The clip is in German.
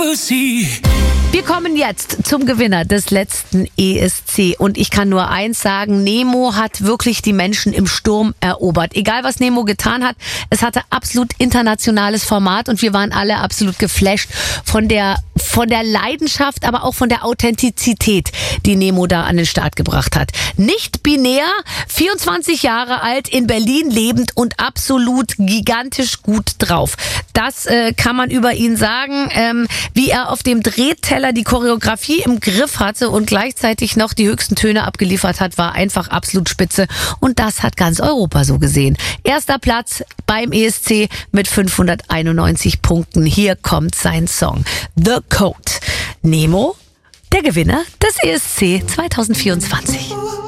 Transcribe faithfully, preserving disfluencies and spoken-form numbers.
Wir kommen jetzt zum Gewinner des letzten E S C und ich kann nur eins sagen, Nemo hat wirklich die Menschen im Sturm erobert. Egal was Nemo getan hat, es hatte absolut internationales Format und wir waren alle absolut geflasht von der von der Leidenschaft, aber auch von der Authentizität, die Nemo da an den Start gebracht hat. Nicht binär, vierundzwanzig Jahre alt, in Berlin lebend und absolut gigantisch gut drauf. Das äh, kann man über ihn sagen, ähm, wie er auf dem Drehteller die Choreografie im Griff hatte und gleichzeitig noch die höchsten Töne abgeliefert hat, war einfach absolut spitze und das hat ganz Europa so gesehen. Erster Platz beim E S C mit fünfhunderteinundneunzig Punkten. Hier kommt sein Song The Code. Nemo, der Gewinner des E S C zwanzig vierundzwanzig.